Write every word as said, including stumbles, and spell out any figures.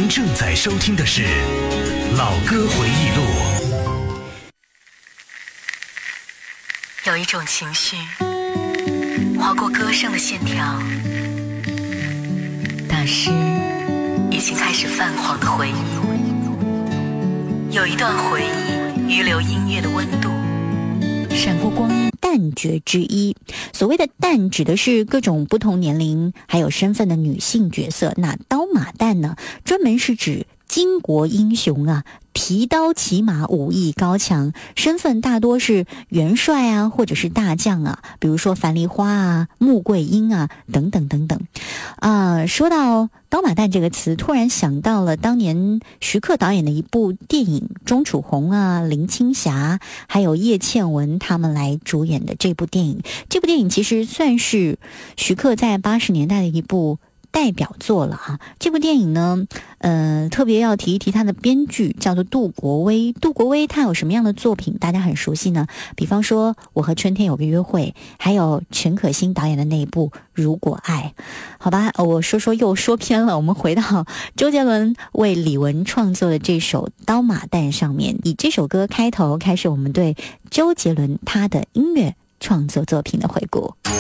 您正在收听的是《老歌回忆录》。 有一种情绪划过歌声的线条，打湿已经开始泛黄的回忆。有一段回忆余留音乐的温度， 闪过光阴旦角之一。所谓的旦指的是各种不同年龄还有身份的女性角色，那刀马旦呢，专门是指巾帼英雄啊，提刀骑马，武艺高强，身份大多是元帅啊，或者是大将啊，比如说樊梨花啊、穆桂英啊等等等等。啊、呃，说到刀马旦这个词，突然想到了当年徐克导演的一部电影，钟楚红啊、林青霞还有叶倩文他们来主演的这部电影。这部电影其实算是徐克在八十年代的一部代表作了啊！这部电影呢，呃，特别要提一提他的编剧叫做杜国威。杜国威他有什么样的作品大家很熟悉呢？比方说《我和春天有个约会》，还有陈可辛导演的那一部《如果爱》。好吧，我说说又说偏了，我们回到周杰伦为李玟创作的这首《刀马旦》上面，以这首歌开头开始我们对周杰伦他的音乐创作作品的回顾。